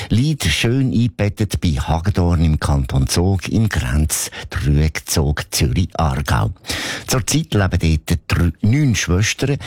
liegt schön eingebettet bei Hagedorn im Kanton Zug im Grenztrügzug Zürich-Aargau. Zurzeit leben dort 9 Schwestern,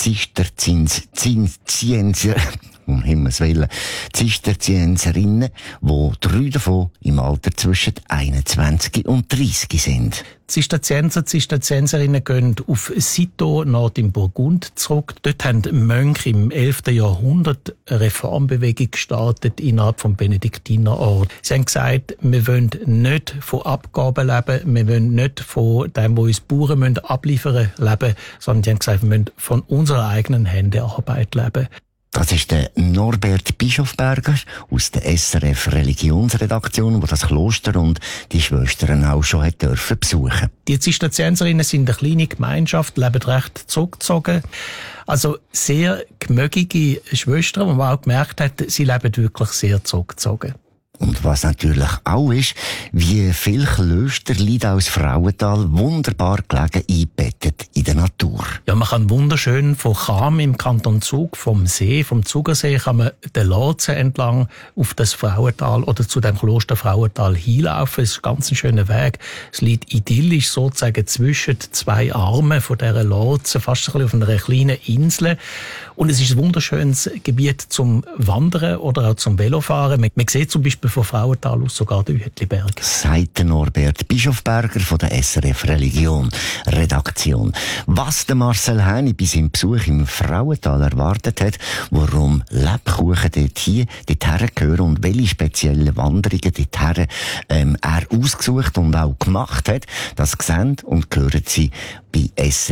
um Himmels Willen, Zisterzienserinnen, wo 3 davon im Alter zwischen 21 und 30 sind. Zisterzienser, Zisterzienserinnen gehen auf Citeaux, Nord im Burgund, zurück. Dort haben Mönche im 11. Jahrhundert eine Reformbewegung gestartet innerhalb vom Benediktinerorden. Sie haben gesagt, wir wollen nicht von Abgaben leben, wir wollen nicht von dem, was uns Bauern abliefern müssen, leben, sondern sie haben gesagt, wir wollen von unserer eigenen Hände Arbeit leben. Das ist der Norbert Bischofberger aus der SRF Religionsredaktion, der das Kloster und die Schwestern auch schon besuchen durfte. Die Zisterzienserinnen sind eine kleine Gemeinschaft, leben recht zurückgezogen. Also sehr gemögige Schwestern, wo man auch gemerkt hat, sie leben wirklich sehr zurückgezogen. Und was natürlich auch ist, wie viele Klöster liegen aus Frauental wunderbar gelegen eingebettet in der Natur. Ja, man kann wunderschön von Cham im Kanton Zug, vom Zugersee, kann man den Lotsen entlang auf das Frauental oder zu dem Kloster Frauental hinlaufen. Es ist ein ganz schöner Weg. Es liegt idyllisch sozusagen zwischen 2 Armen von dieser Lotsen, fast ein bisschen auf einer kleinen Insel. Und es ist ein wunderschönes Gebiet zum Wandern oder auch zum Velofahren. Man sieht zum Beispiel von Frauental aus sogar den Uetliberg. Sagt Norbert Bischofberger von der SRF Religion Redaktion. Was der Marcel Häni bei seinem Besuch im Frauental erwartet hat, warum Lebkuchen dorthin gehören und welche speziellen Wanderungen dorthin er ausgesucht und auch gemacht hat, das sehen und hören Sie bei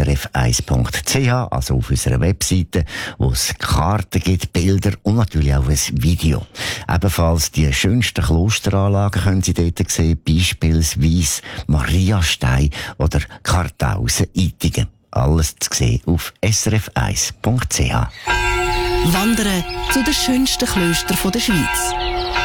srf1.ch, also auf unserer Webseite, wo es Karten gibt, Bilder und natürlich auch ein Video. Ebenfalls die schönsten Klosteranlagen können Sie dort sehen, beispielsweise Mariastein oder Karthausen-Ittigen. Alles zu sehen auf srf1.ch. Wandern zu den schönsten Klöstern der Schweiz.